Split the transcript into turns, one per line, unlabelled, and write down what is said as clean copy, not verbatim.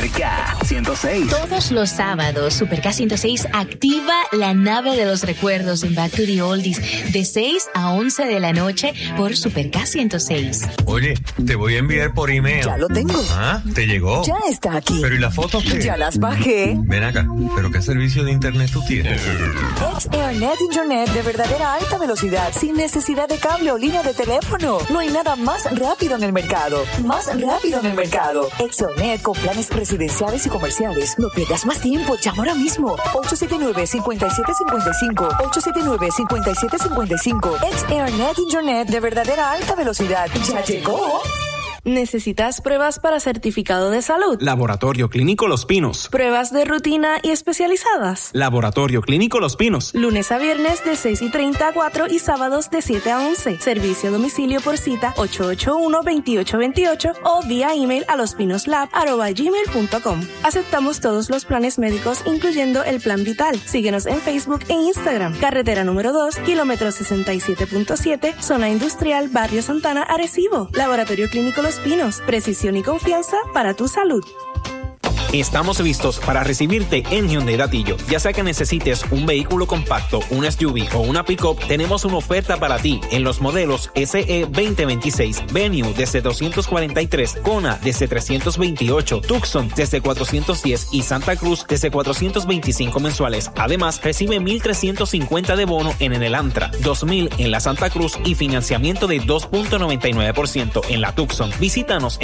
Super K106.
Todos los sábados, Super K106 activa la nave de los recuerdos en Back to the Oldies de 6 a 11 de la noche por Super K106.
Oye, te voy a enviar por email.
Ya lo tengo.
Ah, ¿te llegó?
Ya está aquí.
¿Pero y las fotos qué?
Ya las bajé.
Ven acá, ¿pero qué servicio de internet tú tienes?
XAirNet Internet de verdadera alta velocidad, sin necesidad de cable o línea de teléfono. No hay nada más rápido en el mercado. Más rápido en el mercado. XAirNet con planes residenciales y comerciales. No pierdas más tiempo. Llama ahora mismo. 879-5755. 879-5755. XAirNet Internet de verdadera alta velocidad. ¡Ya llegó!
¿Necesitas pruebas para certificado de salud?
Laboratorio Clínico Los Pinos.
¿Pruebas de rutina y especializadas?
Laboratorio Clínico Los Pinos.
Lunes a viernes de 6:30 a 4 y sábados de 7 a 11. Servicio a domicilio por cita 881-2828 o vía email a lospinoslab@gmail.com. Aceptamos todos los planes médicos, incluyendo el Plan Vital. Síguenos en Facebook e Instagram. Carretera número 2, kilómetro 67.7, zona industrial, Barrio Santana, Arecibo. Laboratorio Clínico Los Pinos, precisión y confianza para tu salud.
Estamos listos para recibirte en Hyundai Datillo. Ya sea que necesites un vehículo compacto, un SUV o una pick-up, tenemos una oferta para ti en los modelos SE 2026, Venue desde 243, Kona desde 328, Tucson desde 410 y Santa Cruz desde 425 mensuales. Además, recibe $1,350 de bono en el Elantra, $2,000 en la Santa Cruz y financiamiento de 2.99% en la Tucson. Visítanos